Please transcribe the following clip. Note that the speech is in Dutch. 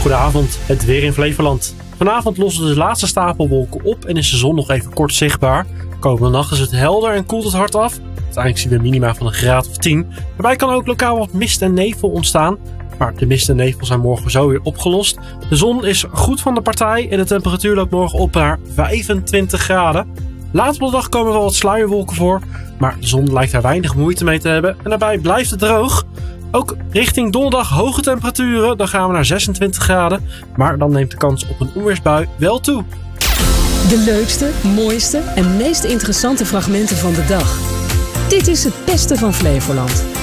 Goedenavond, het weer in Flevoland. Vanavond lossen de laatste stapelwolken op en is de zon nog even kort zichtbaar. Komende nacht is het helder en koelt het hard af. Uiteindelijk zien we minima van een graad of 10. Daarbij kan ook lokaal wat mist en nevel ontstaan. Maar de mist en nevel zijn morgen zo weer opgelost. De zon is goed van de partij en de temperatuur loopt morgen op naar 25 graden. Later op de dag komen wel wat sluierwolken voor. Maar de zon lijkt daar weinig moeite mee te hebben. En daarbij blijft het droog. Ook richting donderdag hoge temperaturen. Dan gaan we naar 26 graden. Maar dan neemt de kans op een onweersbui wel toe. De leukste, mooiste en meest interessante fragmenten van de dag. Dit is het beste van Flevoland.